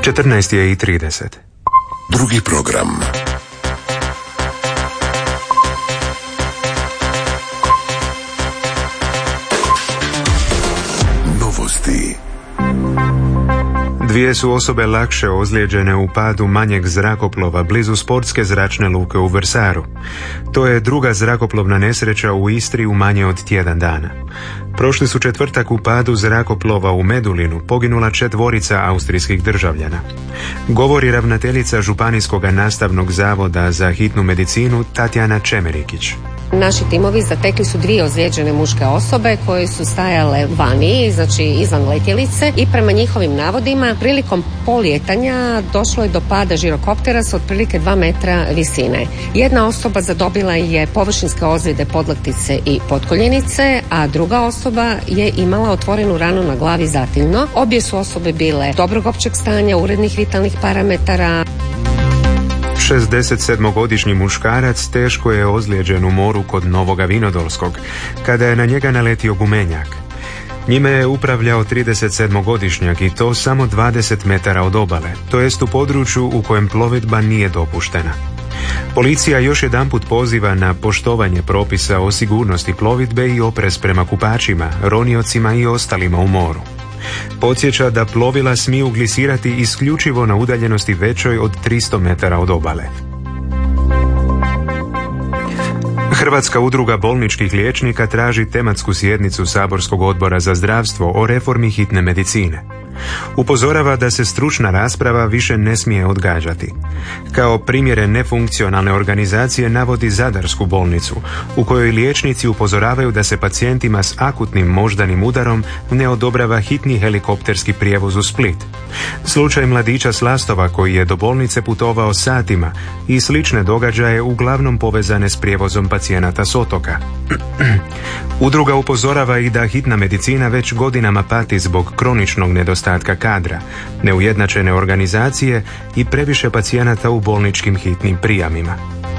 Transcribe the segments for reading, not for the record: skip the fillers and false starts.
14:30. Drugi program. Novosti. Dvije su osobe lakše ozlijeđene u padu manjeg zrakoplova blizu sportske zračne luke u Vrsaru. To je druga zrakoplovna nesreća u Istri u manje od tjedan dana. Prošli su četvrtak u padu zrakoplova u Medulinu poginula 4 austrijskih državljana. Govori ravnateljica Županijskog nastavnog zavoda za hitnu medicinu Tatjana Čemerikić. Naši timovi zatekli su 2 ozlijeđene muške osobe koje su stajale vani, znači izvan letjelice, i prema njihovim navodima prilikom polijetanja došlo je do pada žirokoptera s otprilike 2 metra visine. Jedna osoba zadobila je površinske ozljede podlaktice i potkoljenice, a druga osoba je imala otvorenu ranu na glavi zatiljno. Obje su osobe bile dobrog općeg stanja, urednih vitalnih parametara. 67-godišnji muškarac teško je ozlijeđen u moru kod Novoga Vinodolskog, kada je na njega naletio gumenjak. Njime je upravljao 37-godišnjak i to samo 20 metara od obale, to jest u području u kojem plovidba nije dopuštena. Policija još jedanput poziva na poštovanje propisa o sigurnosti plovidbe i oprez prema kupačima, roniocima i ostalima u moru. Podsjeća da plovila smiju glisirati isključivo na udaljenosti većoj od 300 metara od obale. Hrvatska udruga bolničkih liječnika traži tematsku sjednicu Saborskog odbora za zdravstvo o reformi hitne medicine. Upozorava da se stručna rasprava više ne smije odgađati. Kao primjere nefunkcionalne organizacije navodi Zadarsku bolnicu, u kojoj liječnici upozoravaju da se pacijentima s akutnim moždanim udarom ne odobrava hitni helikopterski prijevoz u Split. Slučaj mladića s Lastova koji je do bolnice putovao satima i slične događaje uglavnom povezane s prijevozom pacijenata s otoka. Udruga upozorava i da hitna medicina već godinama pati zbog kroničnog nedostatka kadra, neujednačene organizacije i previše pacijenata u bolničkim hitnim prijamima.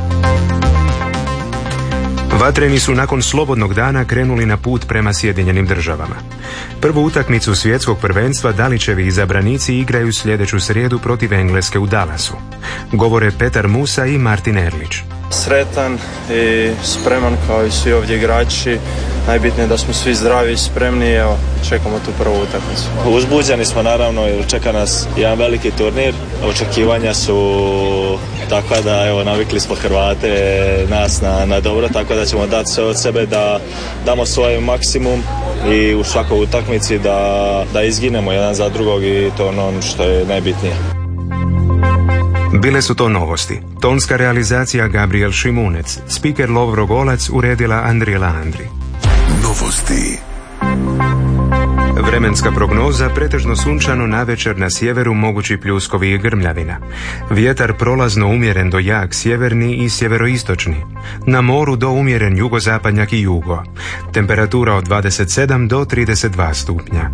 Vatreni su nakon slobodnog dana krenuli na put prema Sjedinjenim državama. Prvu utakmicu svjetskog prvenstva Dalićevi izabranici igraju sljedeću srijedu protiv Engleske u Dallasu. Govore Petar Musa i Martin Erlić. Sretan i spreman kao i svi ovdje igrači. Najbitnije je da smo svi zdravi i spremni, evo, čekamo tu prvu utakmicu. Uzbuđeni smo naravno jer čeka nas jedan veliki turnir. Očekivanja su takva da evo navikli smo Hrvate nas na dobro, tako da ćemo dati sve od sebe da damo svoj maksimum i u svakoj utakmici da izginemo jedan za drugog i to ono što je najbitnije. Bile su to novosti. Tonska realizacija Gabriel Šimunec, spiker Lovro Golac, uredila Andrila Andri. Novosti. Vremenska prognoza: pretežno sunčano, navečer na sjeveru mogući pljuskovi i grmljavina. Vjetar prolazno umjeren do jak sjeverni i sjeveroistočni. Na moru do umjeren jugozapadnjak i jugo. Temperatura od 27 do 32 stupnja.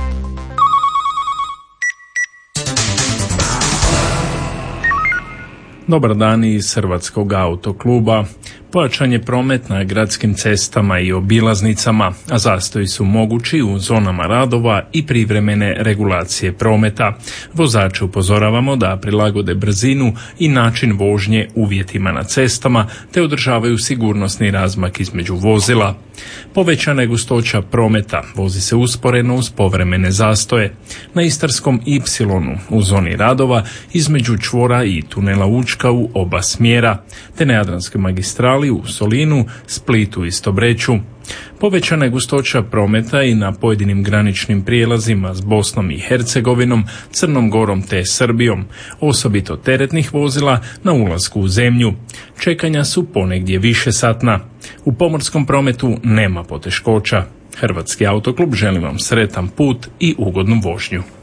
Dobar dan iz Hrvatskog autokluba. Pojačan je promet na gradskim cestama i obilaznicama, a zastoji su mogući u zonama radova i privremene regulacije prometa. Vozače upozoravamo da prilagode brzinu i način vožnje uvjetima na cestama, te održavaju sigurnosni razmak između vozila. Povećana je gustoća prometa, vozi se usporeno uz povremene zastoje. Na Istarskom Y u zoni radova između čvora i tunela Učka u oba smjera, te na Jadranskoj magistrali u Solinu, Splitu i Stobreću. Povećana je gustoća prometa i na pojedinim graničnim prijelazima s Bosnom i Hercegovinom, Crnom Gorom te Srbijom, osobito teretnih vozila na ulasku u zemlju. Čekanja su ponegdje višesatna. U pomorskom prometu nema poteškoća. Hrvatski autoklub želi vam sretan put i ugodnu vožnju.